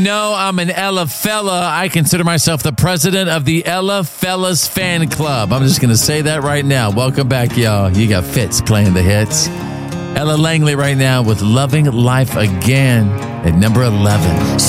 know I'm an Ella fella, I consider myself the president of the Ella Fellas fan club. I'm just going to say that right now. Welcome back, y'all. You got Fitz playing the hits. Ella Langley right now with Loving Life Again at number 11.